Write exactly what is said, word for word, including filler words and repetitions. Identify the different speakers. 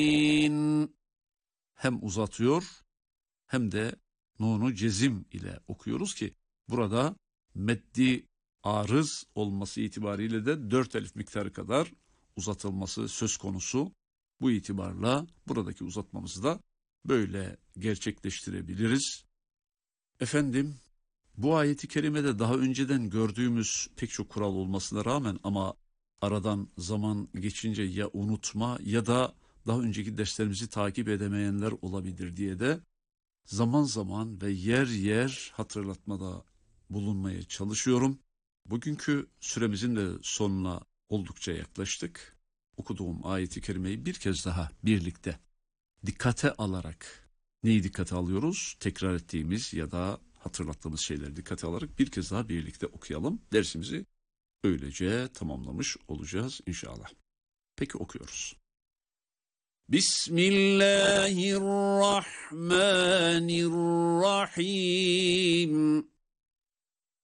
Speaker 1: Hem uzatıyor hem de nunu cezim ile okuyoruz ki burada meddi arız olması itibariyle de dört elif miktarı kadar uzatılması söz konusu. Bu itibarla buradaki uzatmamızı da böyle gerçekleştirebiliriz. Efendim, bu ayeti kerimede daha önceden gördüğümüz pek çok kural olmasına rağmen ama aradan zaman geçince ya unutma ya da daha önceki derslerimizi takip edemeyenler olabilir diye de zaman zaman ve yer yer hatırlatmada bulunmaya çalışıyorum. Bugünkü süremizin de sonuna oldukça yaklaştık. Okuduğum ayeti kerimeyi bir kez daha birlikte dikkate alarak, neyi dikkate alıyoruz? Tekrar ettiğimiz ya da hatırlattığımız şeyleri dikkate alarak bir kez daha birlikte okuyalım. Dersimizi böylece tamamlamış olacağız inşallah. Peki okuyoruz. Bismillahirrahmanirrahim.